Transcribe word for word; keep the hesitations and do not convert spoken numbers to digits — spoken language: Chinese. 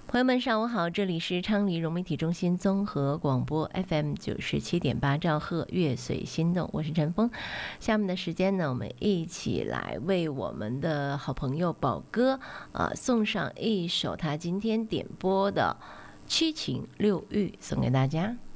朋友们，上午好，这里是昌黎融媒体中心综合广播 F M 九十七点八兆赫，乐随心动，我是陈峰。下面的时间呢，我们一起来为我们的好朋友宝哥呃送上一首他今天点播的《七情六欲》，送给大家。